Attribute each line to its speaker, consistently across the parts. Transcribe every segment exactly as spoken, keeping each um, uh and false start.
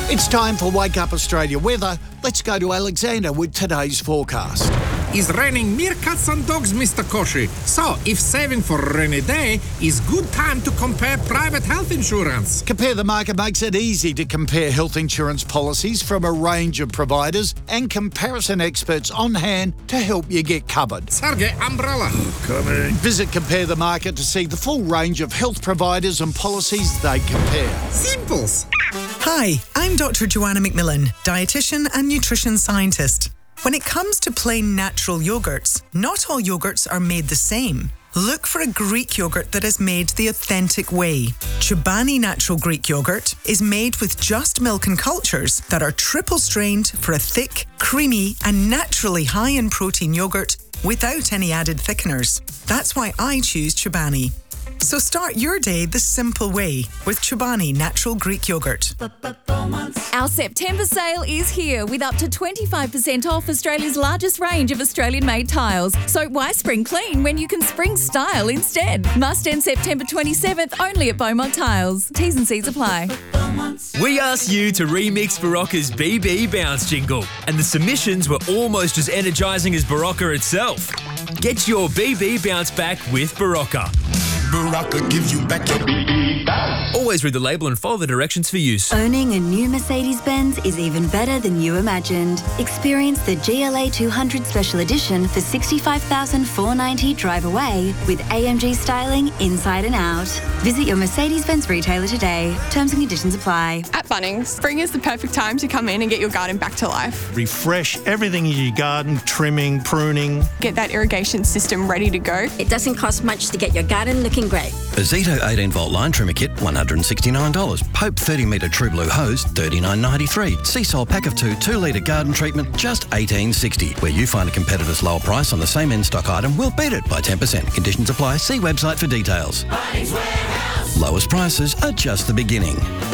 Speaker 1: It's time for Wake Up Australia weather. Let's go to Alexander with today's forecast.
Speaker 2: It's raining meerkats and dogs, Mister Koshi. So, if saving for a rainy day is good time to compare private health insurance.
Speaker 1: Compare the Market makes it easy to compare health insurance policies from a range of providers and comparison experts on hand to help you get covered.
Speaker 2: Sergey, umbrella.
Speaker 1: Coming. Visit Compare the Market to see the full range of health providers and policies they compare.
Speaker 2: Simples.
Speaker 3: Hi, I'm Doctor Joanna McMillan, dietitian and nutrition scientist. When it comes to plain natural yogurts, not all yogurts are made the same. Look for a Greek yogurt that is made the authentic way. Chobani Natural Greek Yogurt is made with just milk and cultures that are triple strained for a thick, creamy and naturally high in protein yogurt without any added thickeners. That's why I choose Chobani. So start your day the simple way with Chobani Natural Greek Yogurt.
Speaker 4: Our September sale is here with up to twenty-five percent off Australia's largest range of Australian-made tiles. So why spring clean when you can spring style instead? Must end September twenty-seventh only at Beaumont Tiles. T's and C's apply.
Speaker 5: We asked you to remix Barocca's B B Bounce jingle, and the submissions were almost as energising as Barocca itself. Get your B B Bounce back with Barocca.
Speaker 6: Barocca gives you back your B B bounce.
Speaker 5: Always read the label and follow the directions for use.
Speaker 7: Owning a new Mercedes-Benz is even better than you imagined. Experience the G L A two hundred Special Edition for sixty-five thousand four hundred ninety dollars drive away with A M G styling inside and out. Visit your Mercedes-Benz retailer today. Terms and conditions apply.
Speaker 8: At Bunnings, spring is the perfect time to come in and get your garden back to life.
Speaker 9: Refresh everything in your garden, trimming, pruning.
Speaker 8: Get that irrigation system ready to go.
Speaker 10: It doesn't cost much to get your garden looking great.
Speaker 11: A Zito eighteen volt line trimmer kit, one hundred sixty-nine dollars. Pope thirty metre True Blue hose, thirty-nine ninety-three. Seasol pack of two, two litre garden treatment, just eighteen sixty. Where you find a competitor's lower price on the same in-stock item, we'll beat it by ten percent. Conditions apply. See website for details. Lowest prices are just the beginning.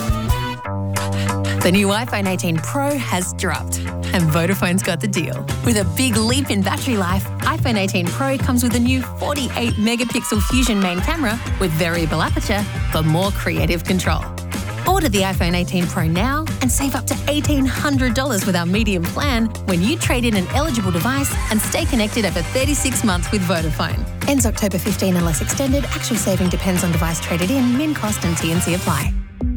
Speaker 12: The new iPhone eighteen Pro has dropped, and Vodafone's got the deal. With a big leap in battery life, iPhone eighteen Pro comes with a new forty-eight megapixel Fusion main camera with variable aperture for more creative control. Order the iPhone eighteen Pro now and save up to eighteen hundred dollars with our medium plan when you trade in an eligible device and stay connected over thirty-six months with Vodafone. Ends October fifteenth unless extended. Actual saving depends on device traded in, min cost and T and C apply.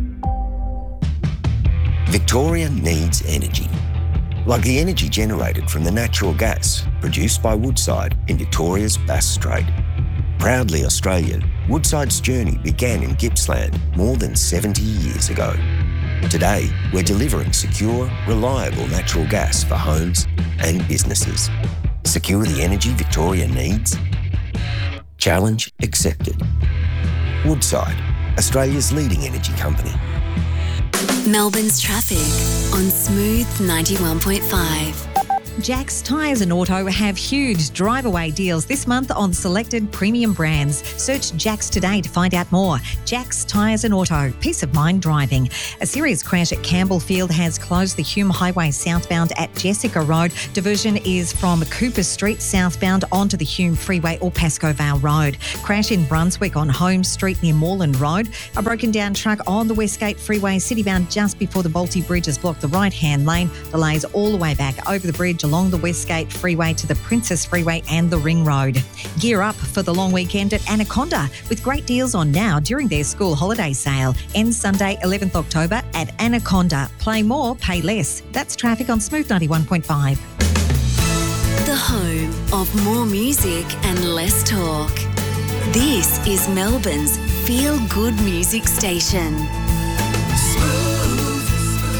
Speaker 13: Victoria needs energy. Like the energy generated from the natural gas produced by Woodside in Victoria's Bass Strait. Proudly Australian, Woodside's journey began in Gippsland more than seventy years ago. Today, we're delivering secure, reliable natural gas for homes and businesses. Secure the energy Victoria needs? Challenge accepted. Woodside, Australia's leading energy company.
Speaker 7: Melbourne's traffic on Smooth ninety-one point five.
Speaker 14: Jack's Tyres and Auto have huge drive-away deals this month on selected premium brands. Search Jack's today to find out more. Jack's Tyres and Auto. Peace of mind driving. A serious crash at Campbellfield has closed the Hume Highway southbound at Jessica Road. Diversion is from Cooper Street southbound onto the Hume Freeway or Pascoe Vale Road. Crash in Brunswick on Holmes Street near Moreland Road. A broken down truck on the Westgate Freeway citybound just before the Balti Bridge has blocked the right-hand lane. Delays all the way back over the bridge along the Westgate Freeway to the Princess Freeway and the Ring Road. Gear up for the long weekend at Anaconda with great deals on now during their school holiday sale. Ends Sunday, eleventh October at Anaconda. Play more, pay less. That's traffic on Smooth ninety-one point five.
Speaker 7: The home of more music and less talk. This is Melbourne's feel-good music station.
Speaker 6: Smooth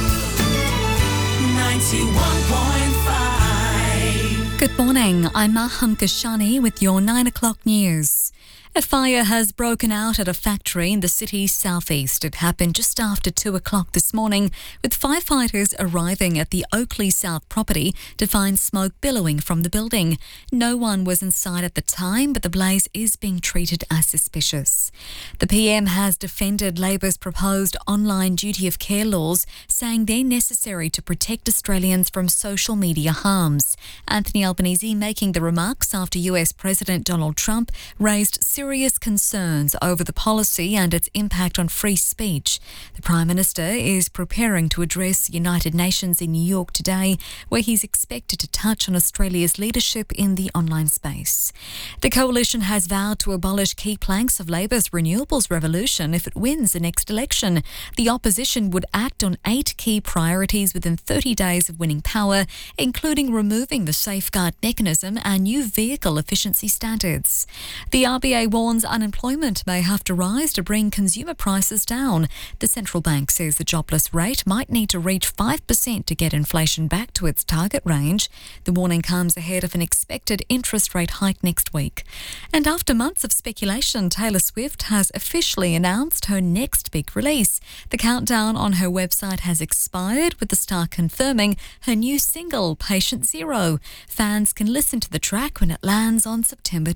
Speaker 6: ninety-one point five.
Speaker 15: Good morning, I'm Maham Kashani with your nine o'clock news. A fire has broken out at a factory in the city's southeast. It happened just after two o'clock this morning, with firefighters arriving at the Oakley South property to find smoke billowing from the building. No one was inside at the time, but the blaze is being treated as suspicious. The P M has defended Labor's proposed online duty of care laws, saying they're necessary to protect Australians from social media harms. Anthony Albanese making the remarks after U S President Donald Trump raised serious serious concerns over the policy and its impact on free speech. The Prime Minister is preparing to address the United Nations in New York today, where he's expected to touch on Australia's leadership in the online space. The coalition has vowed to abolish key planks of Labor's renewables revolution if it wins the next election. The opposition would act on eight key priorities within thirty days of winning power, including removing the safeguard mechanism and new vehicle efficiency standards. The R B A warns unemployment may have to rise to bring consumer prices down. The central bank says the jobless rate might need to reach five percent to get inflation back to its target range. The warning comes ahead of an expected interest rate hike next week. And after months of speculation, Taylor Swift has officially announced her next big release. The countdown on her website has expired, with the star confirming her new single, Patient Zero. Fans can listen to the track when it lands on September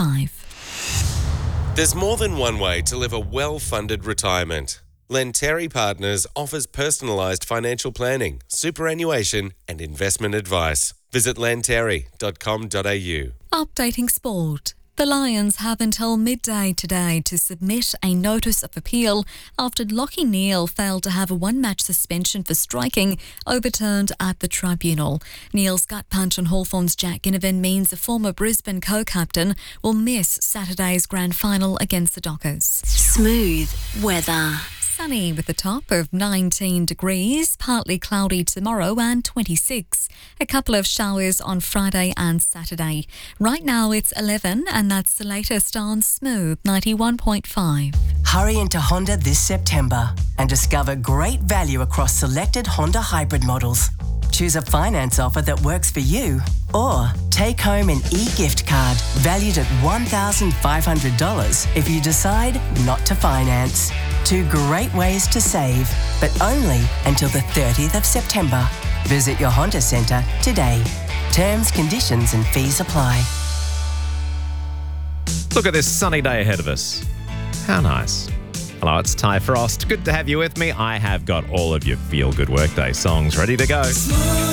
Speaker 15: twenty-fifth.
Speaker 16: There's more than one way to live a well-funded retirement. Lenteri Partners offers personalised financial planning, superannuation and investment advice. Visit lenteri dot com dot a u.
Speaker 15: Updating sport. The Lions have until midday today to submit a notice of appeal after Lachie Neale failed to have a one-match suspension for striking overturned at the tribunal. Neale's gut punch on Hawthorn's Jack Ginnivan means the former Brisbane co-captain will miss Saturday's grand final against the Dockers.
Speaker 10: Smooth weather.
Speaker 15: Sunny with a top of nineteen degrees, partly cloudy tomorrow and twenty-six. A couple of showers on Friday and Saturday. Right now it's eleven and that's the latest on Smooth ninety-one point five.
Speaker 17: Hurry into Honda this September and discover great value across selected Honda hybrid models. Choose a finance offer that works for you, or take home an e-gift card valued at one thousand five hundred dollars if you decide not to finance. Two great ways to save, but only until the thirtieth of September. Visit your Honda Centre today. Terms, conditions and fees apply.
Speaker 18: Look at this sunny day ahead of us. How nice. Hello, it's Ty Frost. Good to have you with me. I have got all of your feel-good workday songs ready to go.